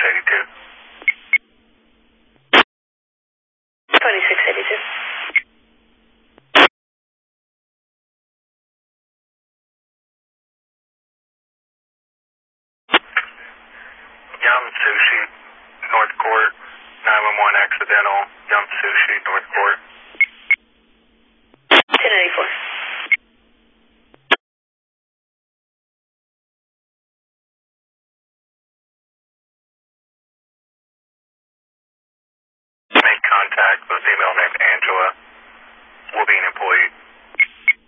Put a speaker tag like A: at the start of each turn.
A: 2682.
B: 2682.
A: Yum Sushi, North Court, 911 accidental, Yum Sushi, North Court.